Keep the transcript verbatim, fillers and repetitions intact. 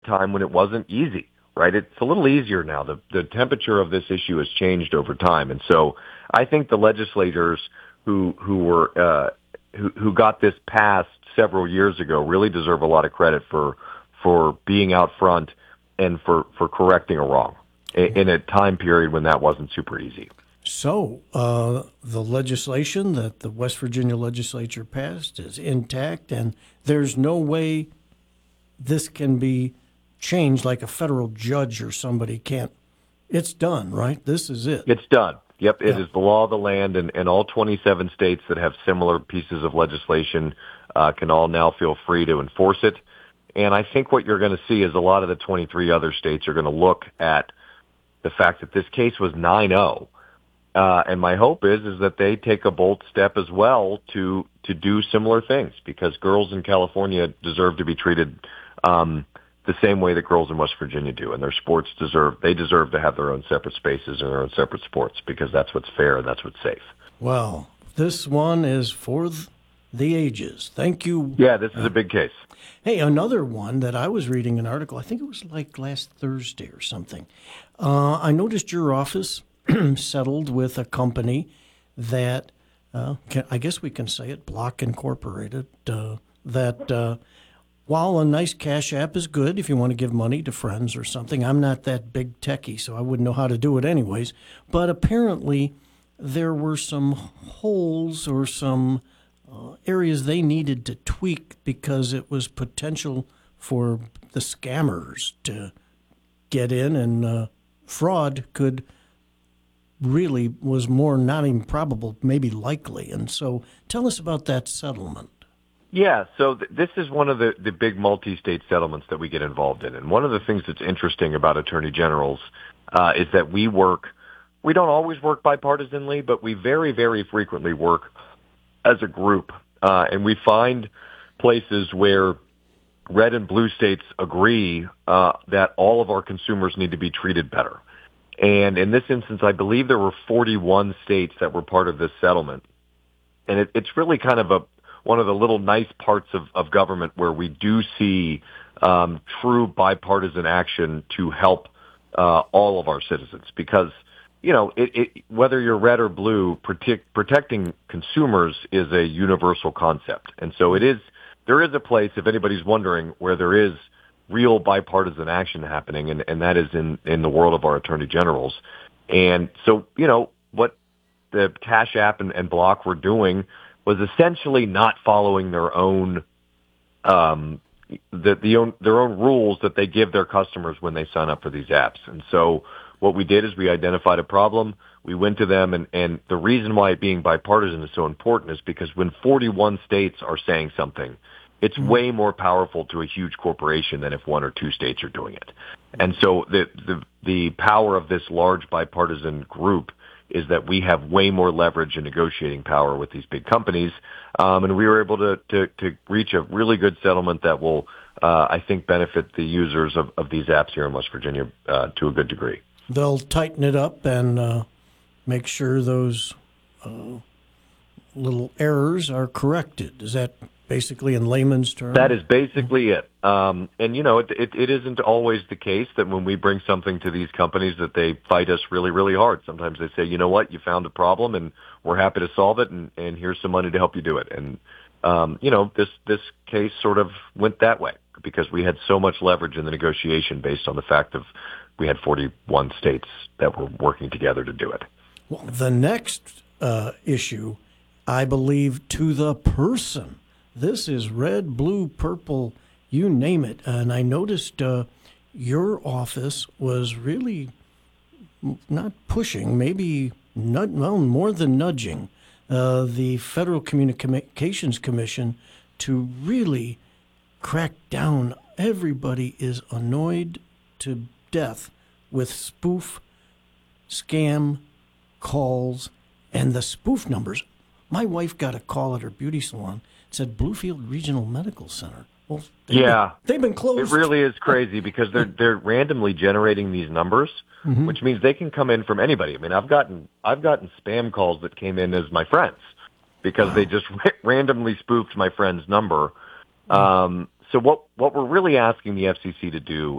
time when it wasn't easy, right? It's a little easier now. The the temperature of this issue has changed over time, and so I think the legislators who who were uh, who who got this passed several years ago really deserve a lot of credit for for being out front and for for correcting a wrong in, in a time period when that wasn't super easy. So uh, the legislation that the West Virginia legislature passed is intact, and there's no way this can be changed like a federal judge or somebody can't. It's done, right? This is it. It's done. Yep, it yeah. is the law of the land, and, and all twenty-seven states that have similar pieces of legislation uh, can all now feel free to enforce it. And I think what you're going to see is a lot of the twenty-three other states are going to look at the fact that this case was nine oh. Uh, and my hope is is that they take a bold step as well to to do similar things, because girls in California deserve to be treated um, the same way that girls in West Virginia do, and their sports deserve they deserve to have their own separate spaces and their own separate sports, because that's what's fair and that's what's safe. Well, this one is for the ages. Thank you. Yeah, this is a big case. Hey, another one that I was reading an article, I think it was like last Thursday or something. Uh, I noticed your office settled with a company that, uh, can, I guess we can say it, Block Incorporated, uh, that uh, while a nice cash app is good if you want to give money to friends or something, I'm not that big techie, so I wouldn't know how to do it anyways. But apparently there were some holes or some uh, areas they needed to tweak because it was potential for the scammers to get in, and uh, fraud could really was more not even probable, maybe likely. And so tell us about that settlement. Yeah, so th- this is one of the, the big multi-state settlements that we get involved in. And one of the things that's interesting about attorney generals uh, is that we work, we don't always work bipartisanly, but we very, very frequently work as a group. Uh, and we find places where red and blue states agree uh, that all of our consumers need to be treated better. And in this instance, I believe there were forty-one states that were part of this settlement. And it, it's really kind of a one of the little nice parts of, of government where we do see um, true bipartisan action to help uh, all of our citizens. Because, you know, it, it, whether you're red or blue, protect, protecting consumers is a universal concept. And so it is, there is a place, if anybody's wondering, where there is real bipartisan action happening, and, and that is in, in the world of our attorney generals. And so, you know, what the Cash App and, and Block were doing was essentially not following their own, um, the, the own, their own rules that they give their customers when they sign up for these apps. And so what we did is we identified a problem. We went to them, and, and the reason why it being bipartisan is so important is because when forty-one states are saying something, it's way more powerful to a huge corporation than if one or two states are doing it. And so the, the, the power of this large bipartisan group is that we have way more leverage and negotiating power with these big companies. Um, and we were able to, to, to reach a really good settlement that will, uh, I think, benefit the users of, of these apps here in West Virginia uh, to a good degree. They'll tighten it up and uh, make sure those uh, little errors are corrected. Is that basically in layman's terms? That is basically it. Um, and, you know, it, it, it isn't always the case that when we bring something to these companies that they fight us really, really hard. Sometimes they say, you know what, you found a problem and we're happy to solve it, and, and here's some money to help you do it. And, um, you know, this, this case sort of went that way because we had so much leverage in the negotiation based on the fact of we had forty-one states that were working together to do it. Well, the next uh, issue, I believe, to the person. This is red, blue, purple, you name it. And I noticed uh, your office was really not pushing, maybe not, well, more than nudging uh, the Federal Communications Commission to really crack down. Everybody is annoyed to death with spoof, scam calls, and the spoof numbers. My wife got a call at her beauty salon. It said Bluefield Regional Medical Center. Well, they've yeah, been, they've been closed. It really is crazy because they're they're randomly generating these numbers, mm-hmm. which means they can come in from anybody. I mean, I've gotten I've gotten spam calls that came in as my friends because wow. they just randomly spoofed my friend's number. Um, so what what we're really asking the F C C to do